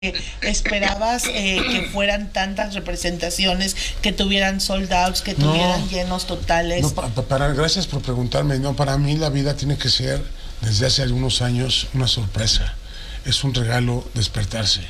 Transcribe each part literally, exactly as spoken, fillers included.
¿Esperabas eh, que fueran tantas representaciones, que tuvieran sold outs, que tuvieran no, llenos totales? No, pa, pa, para, gracias por preguntarme. No, para mí la vida tiene que ser, desde hace algunos años, una sorpresa. Es un regalo despertarse.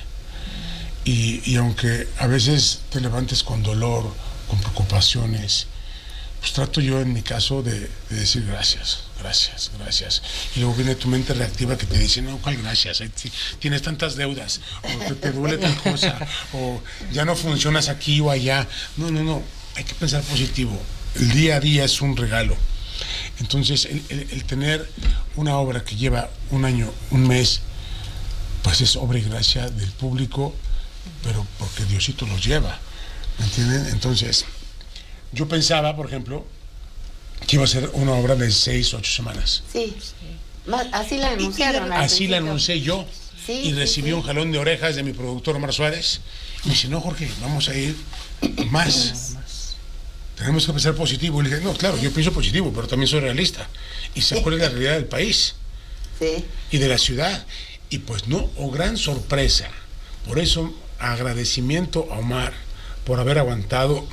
Y, y aunque a veces te levantes con dolor, con preocupaciones, pues trato yo en mi caso de, de decir gracias, gracias, gracias. Y luego viene tu mente reactiva que te dice, no, ¿cuál gracias? Tienes tantas deudas, o te, te duele tal cosa, o ya no funcionas aquí o allá. No, no, no, hay que pensar positivo. El día a día es un regalo. Entonces, el, el, el tener una obra que lleva un año, un mes, pues es obra y gracia del público, pero porque Diosito los lleva, ¿me entienden? Entonces, yo pensaba, por ejemplo, que iba a ser una obra de seis, ocho semanas. Sí, sí. Así la anunciaron. Así la anuncié yo. Sí, y recibí sí, sí. un jalón de orejas de mi productor Omar Suárez. Y me dice, no, Jorge, vamos a ir más. Tenemos que pensar positivo. Y le dije, no, claro, yo pienso positivo, pero también soy realista. Y sé cuál es la realidad del país. Sí. Y de la ciudad. Y pues no, o oh, gran sorpresa. Por eso, agradecimiento a Omar por haber aguantado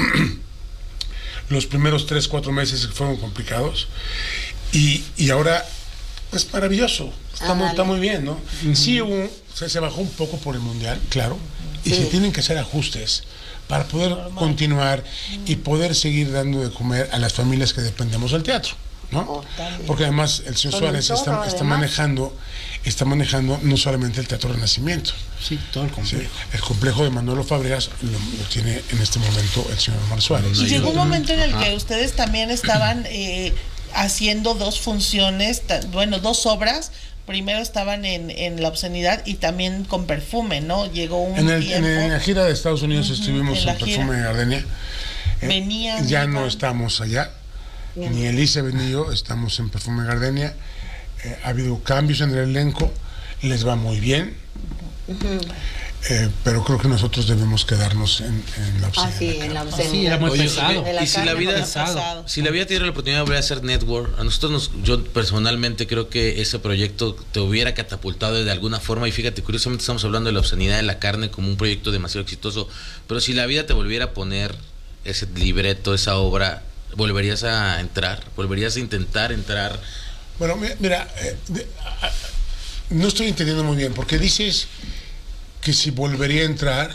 los primeros tres, cuatro meses que fueron complicados, y, y ahora es pues, maravilloso, está, ah, muy, está muy bien, ¿no? Uh-huh. Sí, hubo, o sea, se bajó un poco por el Mundial, claro, sí. Y se tienen que hacer ajustes para poder Normal. continuar y poder seguir dando de comer a las familias que dependemos del teatro, ¿no? Oh, porque además el señor Suárez está, está manejando está manejando no solamente el Teatro Renacimiento. Sí, todo el complejo. Sí, el complejo de Manolo Fábregas lo, lo tiene en este momento el señor Omar Suárez. Y llegó un momento en el que ustedes también estaban eh, haciendo dos funciones, bueno, dos obras. Primero estaban en, en La Obscenidad y también con Perfume, ¿no? Llegó un en, el, tiempo. En la gira de Estados Unidos uh-huh, estuvimos en, en Perfume de Gardenia. Venía. Eh, ya no estamos allá. Bien. Ni Elise ni yo estamos en Perfume de Gardenia. Eh, ha habido cambios en el elenco, les va muy bien, uh-huh. eh, pero creo que nosotros debemos quedarnos en, en La Obscenidad. Ah, sí, en La Obscenidad. Sí, era muy Oye, pesado. Y, y si la vida pesado. si la vida tiene la oportunidad de volver a hacer network, a nosotros nos, yo personalmente creo que ese proyecto te hubiera catapultado de alguna forma, y fíjate, curiosamente estamos hablando de La Obscenidad de la Carne como un proyecto demasiado exitoso, pero si la vida te volviera a poner ese libreto, esa obra, ¿volverías a entrar? ¿Volverías a intentar entrar? Bueno, mira, eh, de, a, no estoy entendiendo muy bien, porque dices que si volvería a entrar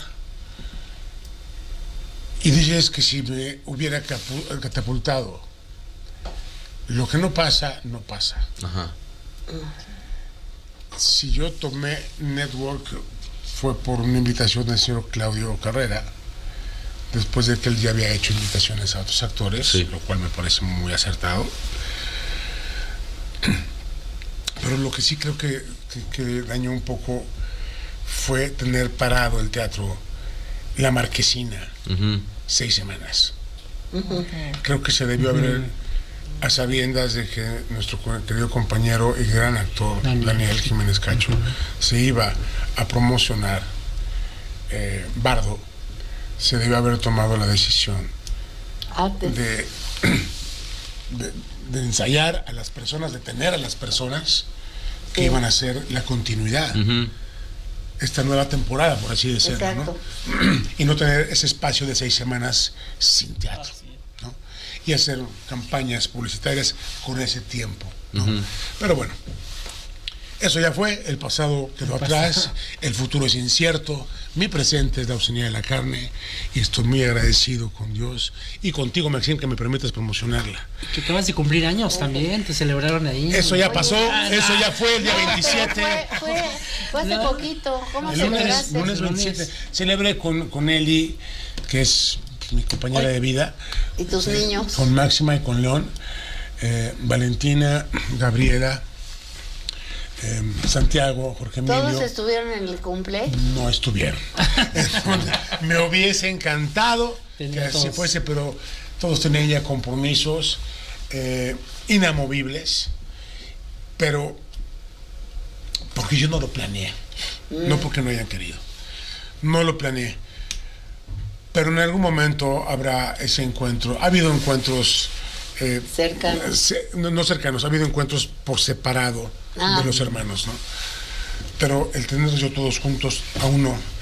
y dices que si me hubiera capu, catapultado. Lo que no pasa, no pasa. Ajá. Si yo tomé Network fue por una invitación del señor Claudio Carrera, después de que él ya había hecho invitaciones a otros actores, sí. Lo cual me parece muy acertado. Pero lo que sí creo que, que, que dañó un poco fue tener parado el teatro La Marquesina uh-huh. seis semanas. Uh-huh. Creo que se debió uh-huh. haber, a sabiendas de que nuestro querido compañero y gran actor Daniel, Daniel Jiménez Cacho uh-huh. se iba a promocionar eh, Bardo, se debió haber tomado la decisión de, de de ensayar a las personas, de tener a las personas que sí. iban a hacer la continuidad, uh-huh. esta nueva temporada, por así decirlo, ¿no? Y no tener ese espacio de seis semanas sin teatro, ¿no? Y hacer campañas publicitarias con ese tiempo, ¿no? Uh-huh. Pero bueno, eso ya fue, el pasado quedó el atrás, pasado. El futuro es incierto, mi presente es La Obscenidad de la Carne, y estoy muy agradecido con Dios y contigo, Maxine, que me permitas promocionarla. Que acabas de cumplir años también, te celebraron ahí. Eso ya pasó, Oye, eso ya fue el día no, veintisiete. Fue, fue, fue hace no. poquito, ¿cómo el celebraste? Lunes, lunes veintisiete, celebré con, con Eli, que es mi compañera Oye. de vida. ¿Y tus eh, niños? Con Máxima y con León, eh, Valentina, Gabriela, Eh, Santiago, Jorge Emilio. ¿Todos estuvieron en el cumple? No estuvieron. Me hubiese encantado Tenía que así todos. fuese, pero todos tenían ya compromisos eh, inamovibles, pero porque yo no lo planeé, mm. no porque no hayan querido, no lo planeé, pero en algún momento habrá ese encuentro. Ha habido encuentros eh, cercanos, no, no cercanos, ha habido encuentros por separado ah. de los hermanos, ¿no? pero el tenerlos yo todos juntos, aún no.